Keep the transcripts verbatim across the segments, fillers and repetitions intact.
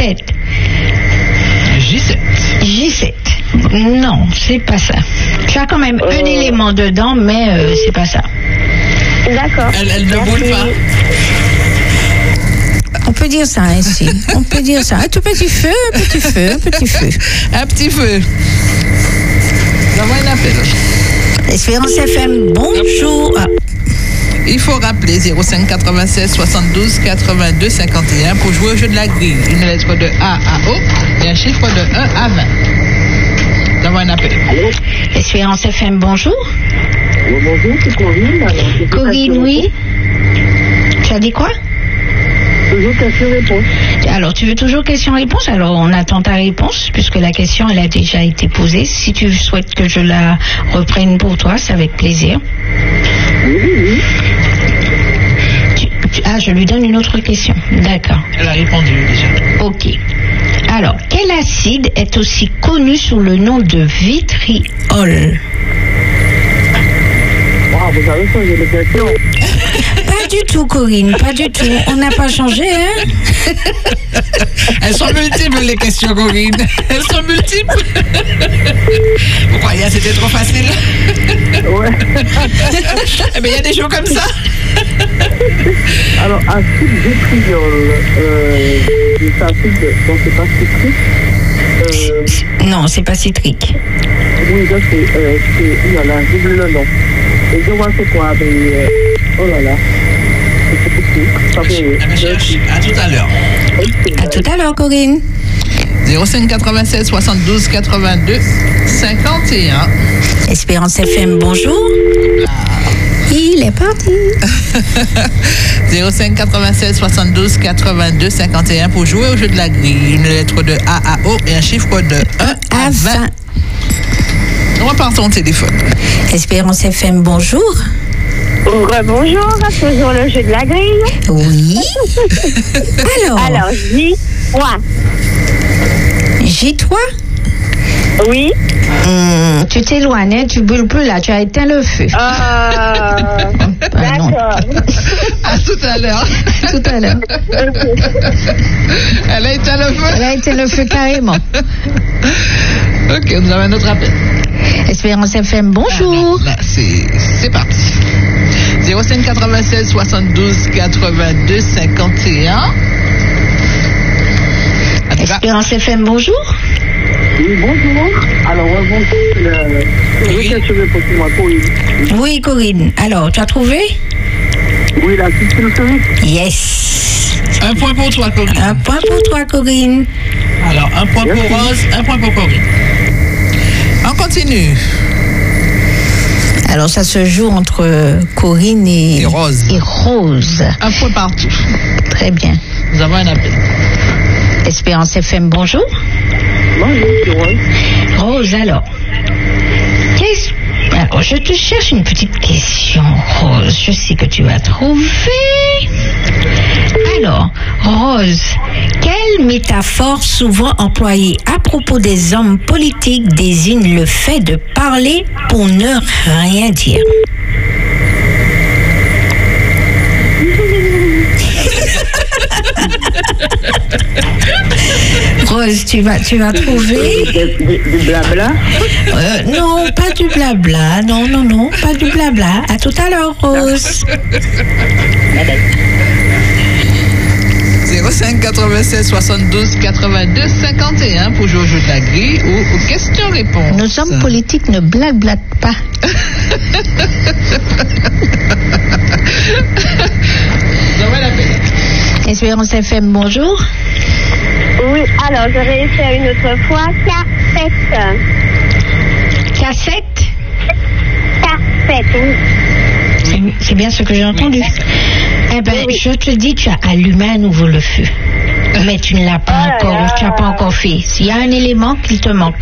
sept. J sept. J sept. Non, c'est pas ça. Tu as quand même euh... un élément dedans, mais euh, c'est pas ça. D'accord. Elle, elle ne boule pas. On peut dire ça ainsi. On peut dire ça. Un tout petit feu, un petit feu, un petit feu. Un petit feu. Nous avons un appel. Espérance F M, bonjour. Ah. Il faut rappeler zéro cinq quatre-vingt-seize soixante-douze quatre-vingt-deux cinquante et un pour jouer au jeu de la grille. Une lettre de A à O et un chiffre de un à vingt. Nous avons un appel. Allô? Espérance F M, bonjour. Allô, bonjour, c'est Corinne. Alors, Corinne, oui. Tu as dit quoi? Toujours question-réponse. Alors, tu veux toujours question-réponse? Alors, on attend ta réponse, puisque la question, elle a déjà été posée. Si tu souhaites que je la reprenne pour toi, c'est avec plaisir. Oui, oui, oui. Tu, tu, ah, je lui donne une autre question. D'accord. Elle a répondu déjà. Ok. Alors, quel acide est aussi connu sous le nom de vitriol? Wow, vous avez changé de question. Pas du tout, Corinne, pas du tout. On n'a pas changé, hein? Elles sont multiples, les questions, Corinne. Elles sont multiples. Vous croyez que c'était trop facile? Ouais. Eh bien, il y a des jours comme ça. Alors, acide vitriol, euh, c'est acide, donc c'est pas citrique. Euh, Non, c'est pas citrique. oui, donc c'est, euh, c'est, il y en a, j'oublie le nom. Et je vois c'est quoi, mais, euh, oh là là. C'est petit. Ça fait, À tout à l'heure. À tout à l'heure, Corinne. zéro cinq quatre-vingt-seize soixante-douze quatre-vingt-deux cinquante et un. Espérance F M, bonjour. Il est parti. zéro cinq quatre-vingt-seize soixante-douze quatre-vingt-deux cinquante et un pour jouer au jeu de la grille. Une lettre de A à O et un chiffre de un à vingt. On repart ton téléphone. Espérance F M, bonjour. Bonjour, toujours le jeu de la grille. Oui. Alors. Alors, J trois. J trois? Oui. Hum, tu t'éloignes, hein, tu brûles plus là, tu as éteint le feu. Euh, d'accord. À tout à l'heure. Tout à l'heure. Elle a éteint le feu. Elle a éteint le feu carrément. Ok, nous avons un autre appel. Espérance F M, bonjour. Ah, non, là, c'est, c'est parti. zéro cinq quatre-vingt-seize soixante-douze quatre-vingt-deux cinquante et un. Espérance F M, bonjour. Oui, bonjour. Alors, bonjour. Le... Oui. Question-réponse pour moi, Corinne. Oui, Corinne. Alors, tu as trouvé? Oui, la petite sulfurique. Yes. Un point pour toi, Corinne. Un point pour toi, Corinne. Alors, un point Merci. pour Rose, un point pour Corinne. On continue. Alors, ça se joue entre Corinne et, Et Rose. et Rose. Un point partout. Très bien. Nous avons un appel. Espérance F M, bonjour. Bonjour, c'est Rose. Rose, alors. Qu'est-ce... Alors, je te cherche une petite question, Rose. Je sais que tu vas trouver. Alors, Rose, quelle métaphore souvent employée à propos des hommes politiques désigne le fait de parler pour ne rien dire? Rose, tu vas, tu vas trouver. Du, du, du blabla. Euh, non, pas du blabla. Non, non, non, pas du blabla. À tout à l'heure, Rose. zéro cinq quatre-vingt-seize soixante-douze quatre-vingt-deux cinquante et un pour jouer au jeu de la grille ou aux questions-réponses. Nos hommes politiques ne blablatent pas. Espérance F M, bonjour. Oui, alors je réessaye une autre fois. Cassette. Cassette. Cassette, oui. C'est, c'est bien ce que j'ai entendu. Eh ben, Oui. je te dis, tu as allumé à nouveau le feu. Mais tu ne l'as pas Oh là encore, là. tu n'as pas encore fait. S'il y a un élément qui te manque,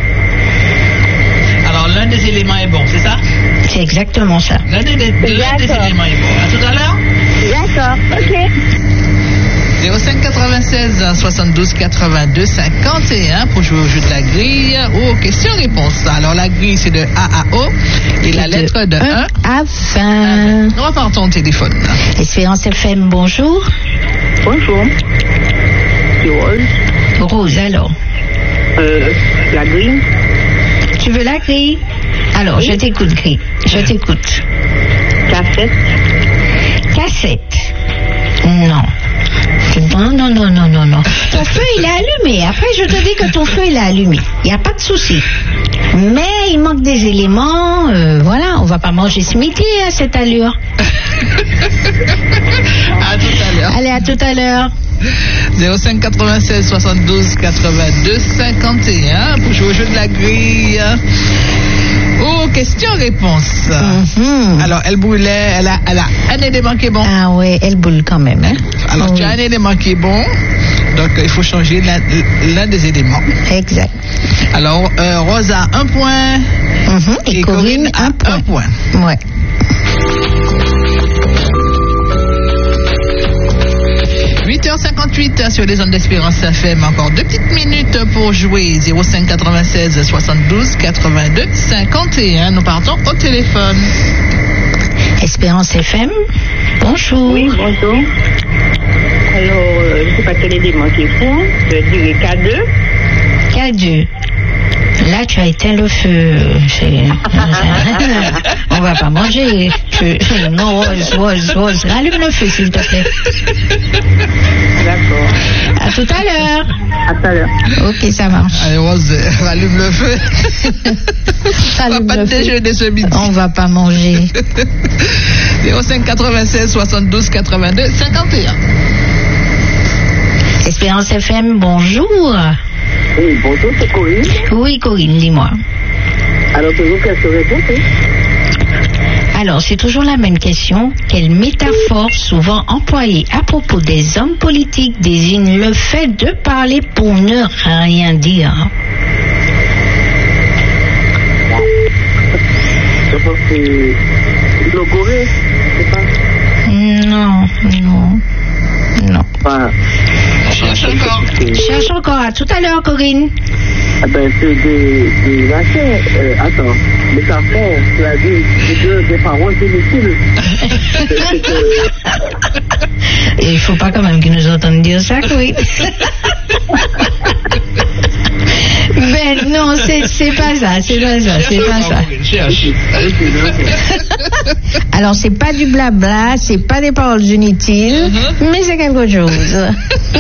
Alors, l'un des éléments est bon, c'est ça? c'est exactement ça. L'un des, l'un des D'accord. éléments est bon. À tout à l'heure. D'accord, ok. zéro cinq quatre-vingt-seize soixante-douze quatre-vingt-deux cinquante et un pour jouer au jeu de la grille ou aux questions-réponses. Alors, la grille, c'est de A à O et la lettre de un à vingt. On va par ton téléphone. Espérance F M, bonjour. Bonjour. C'est Rose. Rose, alors. Euh, la grille. Tu veux la grille? Alors, oui. je t'écoute, grille. Je t'écoute. Cassette. Cassette. Non. Non, non, non, non, non, non. Ton feu, il est allumé. Après, je te dis que ton feu, il est allumé. Il n'y a pas de souci. Mais il manque des éléments. Euh, voilà, on va pas manger ce midi à cette allure. À tout à l'heure. Allez, à tout à l'heure. zéro cinq quatre-vingt-seize soixante-douze quatre-vingt-deux cinquante et un pour jouer au jeu de la grille. Oh, question-réponse. Mm-hmm. Alors, elle brûlait, elle a, elle a un élément qui est bon. Ah ouais, elle boule quand même. Hein? Alors, oh, tu as oui. un élément qui est bon, donc il faut changer l'un, l'un des éléments. Exact. Alors, euh, Rose a un point Mm-hmm. et, et Corinne, Corinne a un point. un point. Ouais. huit heures cinquante-huit sur les ondes d'Espérance F M. Encore deux petites minutes pour jouer. zéro cinq quatre-vingt-seize soixante-douze quatre-vingt-deux cinquante et un. Nous partons au téléphone. Espérance F M, bonjour. Oui, bonjour. Alors, euh, je ne sais pas quel élément qui est fou. Je dirais K deux. K deux. Là, tu as éteint le feu. C'est... On va pas manger. Je... Non, Rose, Rose, Rose. Rallume le feu, s'il te plaît. D'accord. À tout à l'heure. À tout à l'heure. Ok, ça marche. Allez, Rose, rallume le feu. On va pas de déjeuner ce midi. On va pas manger. zéro cinq quatre-vingt-seize soixante-douze quatre-vingt-deux cinquante et un. Espérance F M, bonjour. Oui, bonjour, c'est Corinne. Oui, Corinne, dis-moi. Alors, toujours question réponse, hein? Alors, c'est toujours la même question. Quelle métaphore souvent employée à propos des hommes politiques désigne le fait de parler pour ne rien dire? Je pense que c'est logoré, c'est pas? Non, non, non. Enfin, Cherche encore. Cherche encore. À tout à l'heure, Corinne. ah ben, c'est des, des machins. Euh, attends, mais ça fait, tu as dit, c'est de, des paroles inutiles. Et il faut pas quand même qu'ils nous entendent dire ça, Corinne. Ben non, c'est, c'est pas ça, c'est pas ça, c'est pas ça. Cherche. Alors, c'est pas du blabla, c'est pas des paroles inutiles, Mm-hmm. mais c'est quelque chose.